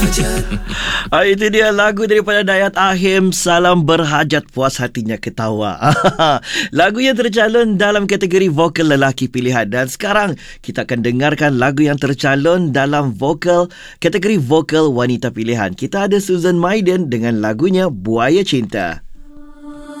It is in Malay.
Itu dia lagu daripada Dayat Ahim, Salam Berhajat Puas Hatinya Ketawa. Lagu yang tercalon dalam kategori vokal lelaki pilihan. Dan sekarang kita akan dengarkan lagu yang tercalon dalam kategori vokal wanita pilihan. Kita ada Susan Maiden dengan lagunya Buaya Cinta.